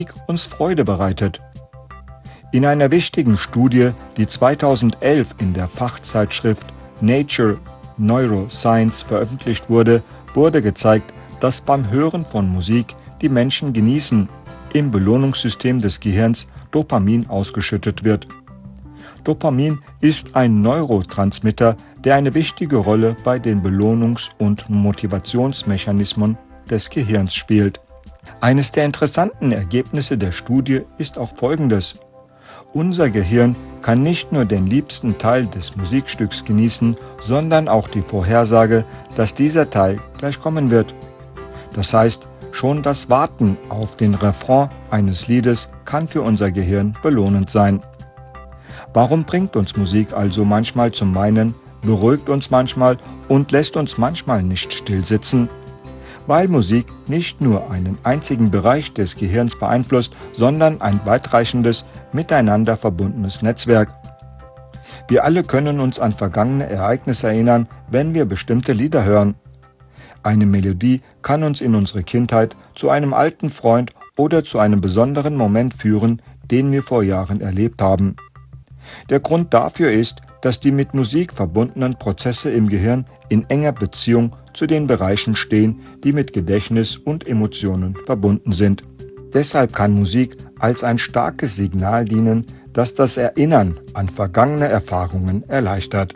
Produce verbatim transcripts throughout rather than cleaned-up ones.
uns Freude bereitet. In einer wichtigen Studie, die zweitausendelf in der Fachzeitschrift Nature Neuroscience veröffentlicht wurde, wurde gezeigt, dass beim Hören von Musik die Menschen genießen, im Belohnungssystem des Gehirns Dopamin ausgeschüttet wird. Dopamin ist ein Neurotransmitter, der eine wichtige Rolle bei den Belohnungs- und Motivationsmechanismen des Gehirns spielt. Eines der interessanten Ergebnisse der Studie ist auch folgendes: Unser Gehirn kann nicht nur den liebsten Teil des Musikstücks genießen, sondern auch die Vorhersage, dass dieser Teil gleich kommen wird. Das heißt, schon das Warten auf den Refrain eines Liedes kann für unser Gehirn belohnend sein. Warum bringt uns Musik also manchmal zum Weinen, beruhigt uns manchmal und lässt uns manchmal nicht stillsitzen? Weil Musik nicht nur einen einzigen Bereich des Gehirns beeinflusst, sondern ein weitreichendes, miteinander verbundenes Netzwerk. Wir alle können uns an vergangene Ereignisse erinnern, wenn wir bestimmte Lieder hören. Eine Melodie kann uns in unsere Kindheit, zu einem alten Freund oder zu einem besonderen Moment führen, den wir vor Jahren erlebt haben. Der Grund dafür ist, dass die mit Musik verbundenen Prozesse im Gehirn in enger Beziehung zu den Bereichen stehen, die mit Gedächtnis und Emotionen verbunden sind. Deshalb kann Musik als ein starkes Signal dienen, das das Erinnern an vergangene Erfahrungen erleichtert.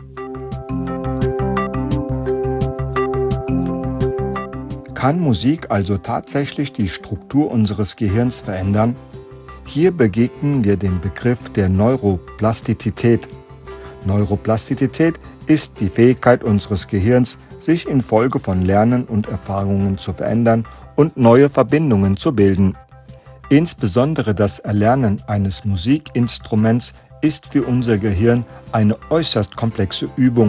Kann Musik also tatsächlich die Struktur unseres Gehirns verändern? Hier begegnen wir dem Begriff der Neuroplastizität. Neuroplastizität ist die Fähigkeit unseres Gehirns, sich infolge von Lernen und Erfahrungen zu verändern und neue Verbindungen zu bilden. Insbesondere das Erlernen eines Musikinstruments ist für unser Gehirn eine äußerst komplexe Übung.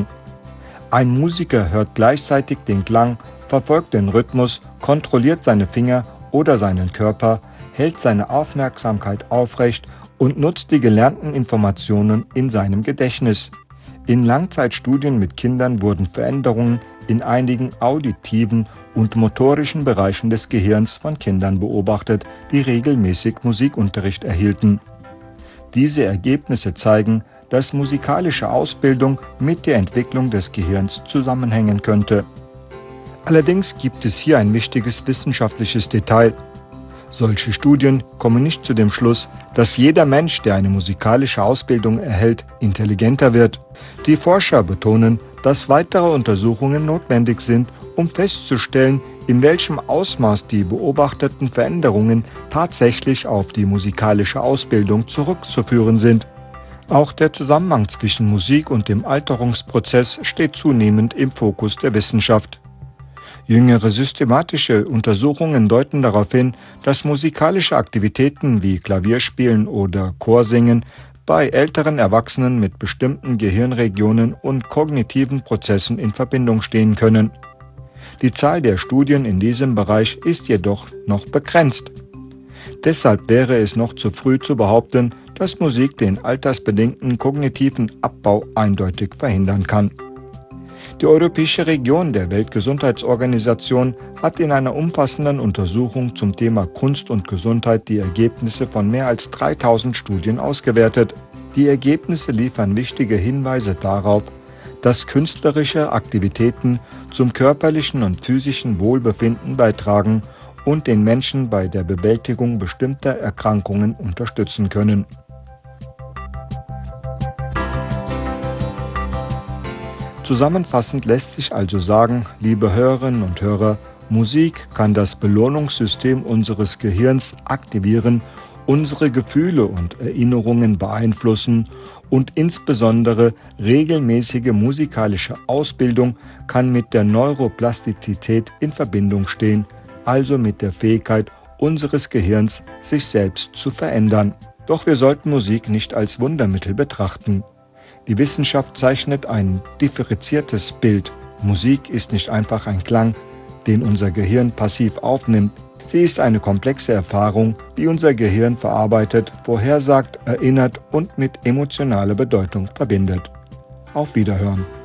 Ein Musiker hört gleichzeitig den Klang, verfolgt den Rhythmus, kontrolliert seine Finger oder seinen Körper, hält seine Aufmerksamkeit aufrecht und nutzt die gelernten Informationen in seinem Gedächtnis. In Langzeitstudien mit Kindern wurden Veränderungen in einigen auditiven und motorischen Bereichen des Gehirns von Kindern beobachtet, die regelmäßig Musikunterricht erhielten. Diese Ergebnisse zeigen, dass musikalische Ausbildung mit der Entwicklung des Gehirns zusammenhängen könnte. Allerdings gibt es hier ein wichtiges wissenschaftliches Detail. Solche Studien kommen nicht zu dem Schluss, dass jeder Mensch, der eine musikalische Ausbildung erhält, intelligenter wird. Die Forscher betonen, dass weitere Untersuchungen notwendig sind, um festzustellen, in welchem Ausmaß die beobachteten Veränderungen tatsächlich auf die musikalische Ausbildung zurückzuführen sind. Auch der Zusammenhang zwischen Musik und dem Alterungsprozess steht zunehmend im Fokus der Wissenschaft. Jüngere systematische Untersuchungen deuten darauf hin, dass musikalische Aktivitäten wie Klavierspielen oder Chorsingen bei älteren Erwachsenen mit bestimmten Gehirnregionen und kognitiven Prozessen in Verbindung stehen können. Die Zahl der Studien in diesem Bereich ist jedoch noch begrenzt. Deshalb wäre es noch zu früh zu behaupten, dass Musik den altersbedingten kognitiven Abbau eindeutig verhindern kann. Die Europäische Region der Weltgesundheitsorganisation hat in einer umfassenden Untersuchung zum Thema Kunst und Gesundheit die Ergebnisse von mehr als dreitausend Studien ausgewertet. Die Ergebnisse liefern wichtige Hinweise darauf, dass künstlerische Aktivitäten zum körperlichen und physischen Wohlbefinden beitragen und den Menschen bei der Bewältigung bestimmter Erkrankungen unterstützen können. Zusammenfassend lässt sich also sagen, liebe Hörerinnen und Hörer, Musik kann das Belohnungssystem unseres Gehirns aktivieren, unsere Gefühle und Erinnerungen beeinflussen und insbesondere regelmäßige musikalische Ausbildung kann mit der Neuroplastizität in Verbindung stehen, also mit der Fähigkeit unseres Gehirns, sich selbst zu verändern. Doch wir sollten Musik nicht als Wundermittel betrachten. Die Wissenschaft zeichnet ein differenziertes Bild. Musik ist nicht einfach ein Klang, den unser Gehirn passiv aufnimmt. Sie ist eine komplexe Erfahrung, die unser Gehirn verarbeitet, vorhersagt, erinnert und mit emotionaler Bedeutung verbindet. Auf Wiederhören.